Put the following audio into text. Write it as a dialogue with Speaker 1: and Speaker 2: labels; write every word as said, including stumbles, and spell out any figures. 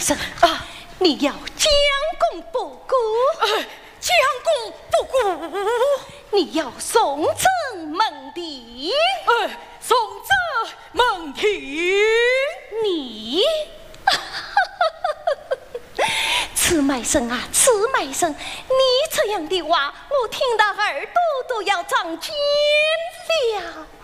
Speaker 1: 生啊，你要将功补过。
Speaker 2: 呃将功补过，
Speaker 1: 你要送赠门第。
Speaker 2: 呃，送赠门第。
Speaker 1: 你，此卖生啊，此卖生，你这样的话，我听到耳朵都要长茧了。